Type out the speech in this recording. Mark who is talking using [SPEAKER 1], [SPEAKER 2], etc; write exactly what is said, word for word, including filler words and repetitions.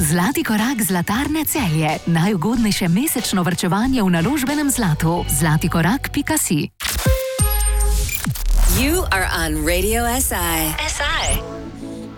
[SPEAKER 1] Zlati korak Zlatarne Celje. Najugodnejše mesečno varčevanje v naložbenem zlatu. zlati korak pika si.
[SPEAKER 2] You are on Radio S I. S I.